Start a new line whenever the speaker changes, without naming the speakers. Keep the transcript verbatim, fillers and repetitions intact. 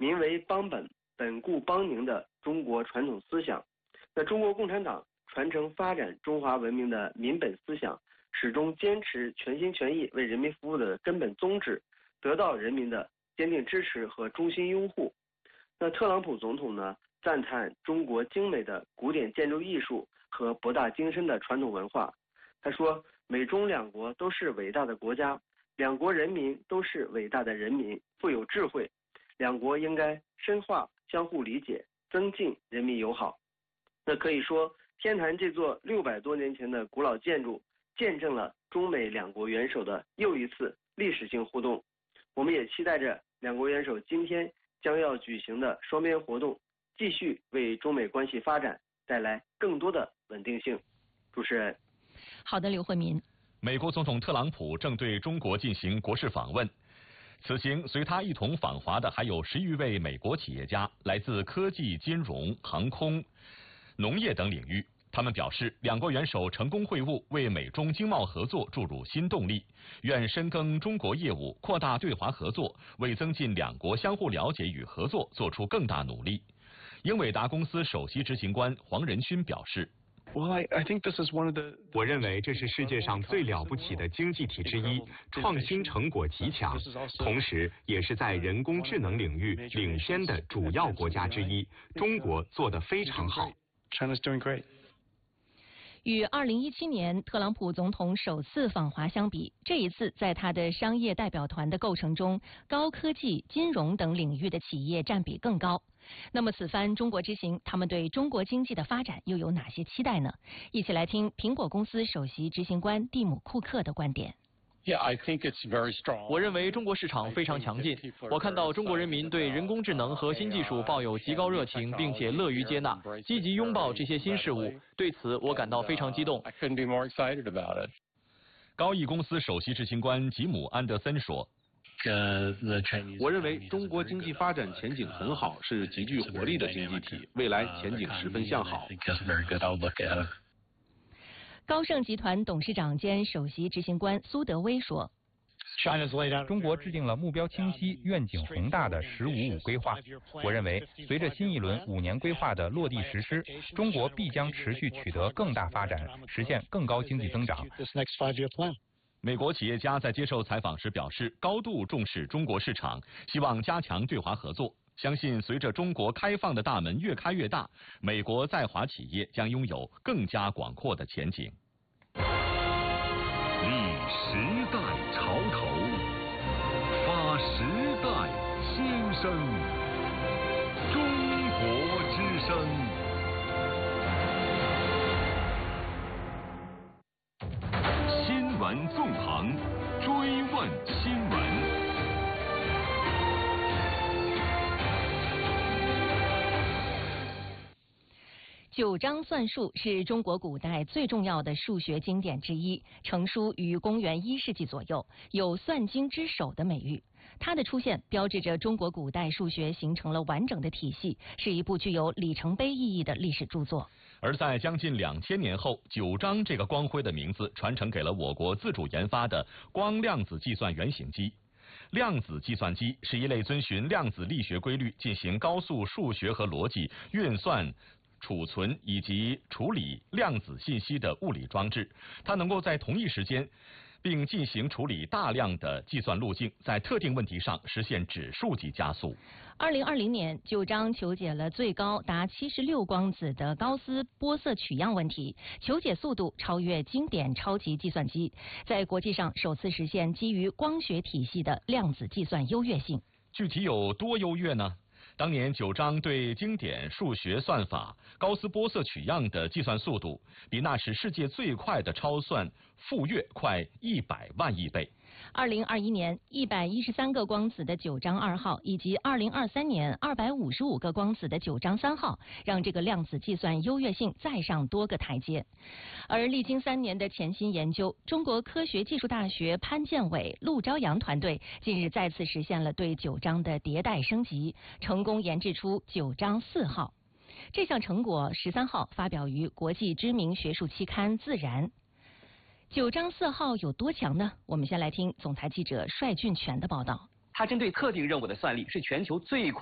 民为邦本，本固邦宁的中国传统思想。那中国共产党传承发展中华文明的民本思想，始终坚持全心全意为人民服务的根本宗旨，得到人民的坚定支持和衷心拥护。那特朗普总统呢，赞叹中国精美的古典建筑艺术和博大精深的传统文化。他说，美中两国都是伟大的国家，两国人民都是伟大的人民，富有智慧，两国应该深化相互理解，增进人民友好。那可以说，天坛这座六百多年前的古老建筑，见证了中美两国元首的又一次历史性互动。我们也期待着两国元首今天将要举行的双边活动，继续为中美关系发展带来更多的稳定性。主持人。
好的，刘慧民。
美国总统特朗普正对中国进行国事访问，此行随他一同访华的还有十余位美国企业家，来自科技、金融、航空、农业等领域。他们表示，两国元首成功会晤，为美中经贸合作注入新动力，愿深耕中国业务，扩大对华合作，为增进两国相互了解与合作做出更大努力。英伟达公司首席执行官黄仁勋表示，
我认为这是世界上最了不起的经济体之一，创新成果极强，同时也是在人工智能领域领先的主要国家之一。中国做得非常好。
与二零一七年特朗普总统首次访华相比，这一次在他的商业代表团的构成中，高科技、金融等领域的企业占比更高。那么此番中国之行，他们对中国经济的发展又有哪些期待呢？一起来听苹果公司首席执行官蒂姆·库克的观点。
我认为中国市场非常强劲，我看到中国人民对人工智能和新技术抱有极高热情，并且乐于接纳，积极拥抱这些新事物，对此我感到非常激动。
高毅公司首席执行官吉姆·安德森说，
我认为中国经济发展前景很好，是极具活力的经济体，未来前景十分向好。
高盛集团董事长兼首席执行官苏德威说，
中国制定了目标清晰、愿景宏大的“十五五”规划。我认为，随着新一轮五年规划的落地实施，中国必将持续取得更大发展，实现更高经济增长。
美国企业家在接受采访时表示，高度重视中国市场，希望加强对华合作。相信随着中国开放的大门越开越大，美国在华企业将拥有更加广阔的前景。
立时代潮头，发时代新声，中国之声。新闻纵横，追问新闻。
九章算术是中国古代最重要的数学经典之一，成书于公元一世纪左右，有算经之首的美誉。它的出现标志着中国古代数学形成了完整的体系，是一部具有里程碑意义的历史著作。
而在将近两千年后，九章这个光辉的名字传承给了我国自主研发的光量子计算原型机。量子计算机是一类遵循量子力学规律进行高速数学和逻辑运算、储存以及处理量子信息的物理装置，它能够在同一时间并进行处理大量的计算路径，在特定问题上实现指数级加速。
二零二零年，九章求解了最高达七十六光子的高斯玻色取样问题，求解速度超越经典超级计算机，在国际上首次实现基于光学体系的量子计算优越性。
具体有多优越呢？当年九章对经典数学算法高斯玻色取样的计算速度，比那时世界最快的超算富岳快一百万亿倍。
二零二一年，一百一十三个光子的九章二号，以及二零二三年二百五十五个光子的九章三号，让这个量子计算优越性再上多个台阶。而历经三年的潜心研究，中国科学技术大学潘建伟、陆朝阳团队近日再次实现了对九章的迭代升级，成功研制出九章四号。这项成果十三号发表于国际知名学术期刊《自然》。九章四号有多强呢？我们先来听总台记者帅俊全的报道。
它针对特定任务的算力是全球最快